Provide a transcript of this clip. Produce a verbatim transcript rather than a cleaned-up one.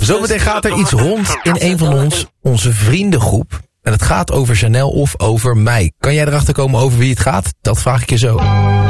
Zometeen gaat er iets rond in een van ons, onze vriendengroep. En het gaat over Chanel of over mij. Kan jij erachter komen over wie het gaat? Dat vraag ik je zo.